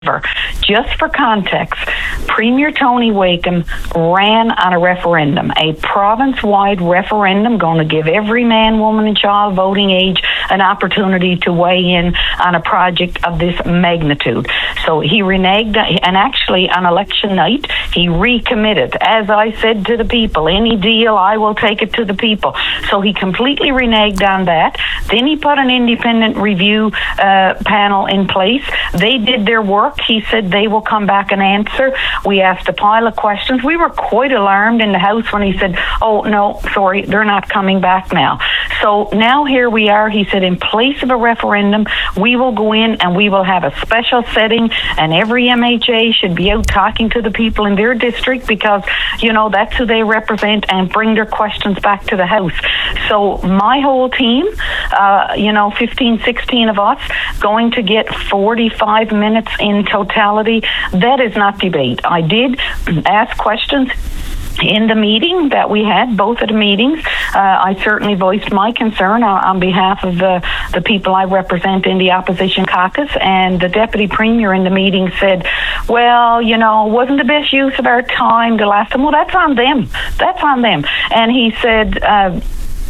Just for context, Premier Tony Wakeham ran on a referendum, a province-wide referendum going to give every man, woman and child voting age an opportunity to weigh in on a project of this magnitude. So he reneged, and actually on election night, he recommitted. As I said to the people, any deal, I will take it to the people. So he completely reneged on that. Then he put an independent review panel in place. They did their work. He said they will come back and answer. We asked a pile of questions. We were quite alarmed in the House when he said, oh, no, sorry, they're not coming back now. So now here we are. He said, in place of a referendum, we will go in and we will have a special setting, and every MHA should be out talking to the people in their district because, you know, that's who they represent, and bring their questions back to the House. So my whole team, 15, 16 of us, going to get 45 minutes in totality. That is not debate. I did ask questions in the meeting that we had, both of the meetings. I certainly voiced my concern on behalf of the people I represent in the opposition caucus, and the Deputy Premier in the meeting said, well, you know, wasn't the best use of our time the last time. Well, that's on them. That's on them. And he said,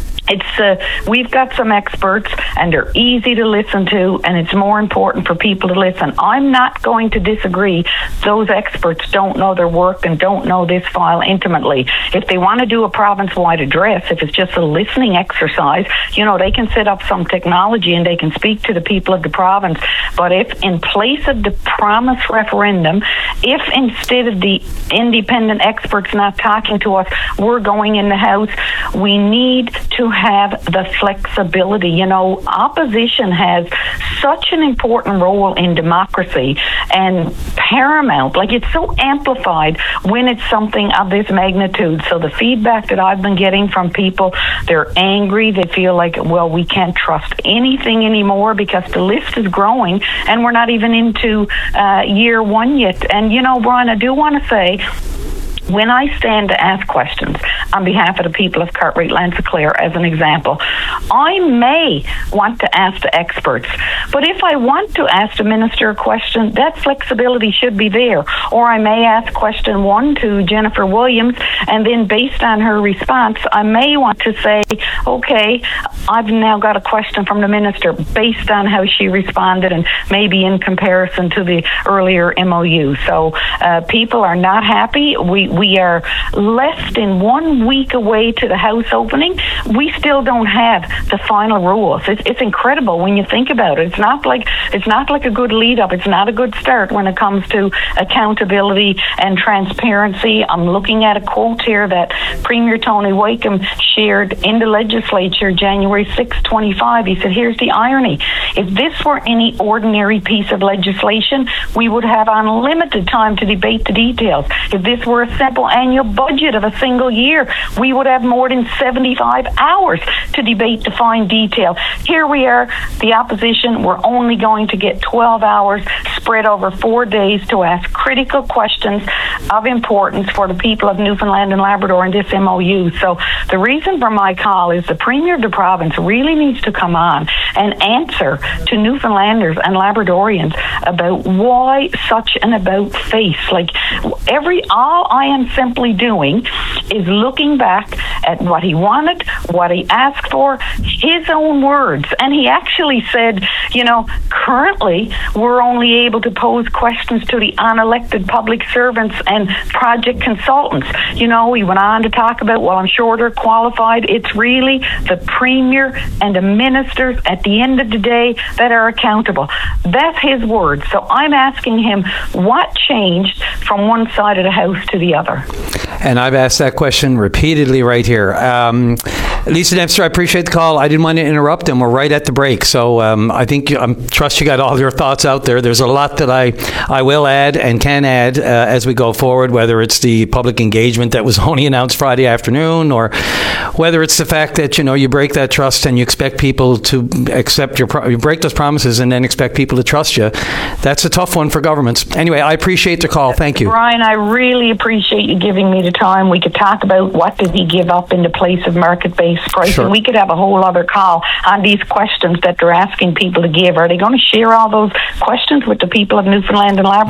we've got some experts and they're easy to listen to, and it's more important for people to listen. I'm not going to disagree. Those experts don't know their work and don't know this file intimately. If they want to do a province-wide address, if it's just a listening exercise, you know, they can set up some technology and they can speak to the people of the province. But if in place of the promise referendum, if instead of the independent experts not talking to us, we're going in the House, we need to have the flexibility. You know, opposition has such an important role in democracy and paramount. Like, it's so amplified when it's something of this magnitude. So the feedback that I've been getting from people, they're angry. They feel like, well, we can't trust anything anymore because the list is growing and we're not even into year one yet. And, you know, Brian, I do want to say, when I stand to ask questions on behalf of the people of Cartwright, Lanzaclare, as an example, I may want to ask the experts. But if I want to ask the minister a question, that flexibility should be there. Or I may ask question one to Jennifer Williams, and then based on her response, I may want to say, okay, I've now got a question from the minister based on how she responded and maybe in comparison to the earlier MOU. So people are not happy. We are less than 1 week away to the House opening. We still don't have the final rules. It's incredible when you think about it. It's not like a good lead up. It's not a good start when it comes to accountability and transparency. I'm looking at a quote here that Premier Tony Wakeham shared in the legislature January 6, 25. He said, here's the irony. If this were any ordinary piece of legislation, we would have unlimited time to debate the details. If this were a simple annual budget of a single year, we would have more than 75 hours to debate the fine detail. Here we are, the opposition, we're only going to get 12 hours spread over 4 days to ask critical questions of importance for the people of Newfoundland and Labrador in this MOU. So the reason for my call is the Premier of the province really needs to come on and answer to Newfoundlanders and Labradorians about why such an about face. Like, all I am simply doing is looking back at what he wanted, what he asked for, his own words. And he actually said, you know, currently we're only able to pose questions to the unelected public servants and project consultants. You know, he went on to talk about, well, I'm sure they're qualified. It's really the Premier and the ministers at the end of the day that are accountable. That's his words. So I'm asking him, what changed from one side of the House to the other? And I've asked that question repeatedly right here. Lisa Dempster, I appreciate the call. I didn't want to interrupt, and we're right at the break. So I trust you got all your thoughts out there. There's a lot that I will add and can add as we go forward, whether it's the public engagement that was only announced Friday afternoon, or whether it's the fact that, you know, you break that trust and you expect people to accept you break those promises and then expect people to trust you. That's a tough one for governments. Anyway, I appreciate the call. Thank you. Brian, I really appreciate you giving me the time. We could talk about what did he give up in the place of market-based face, Bryce. Sure. And we could have a whole other call on these questions that they're asking people to give. Are they going to share all those questions with the people of Newfoundland and Labrador?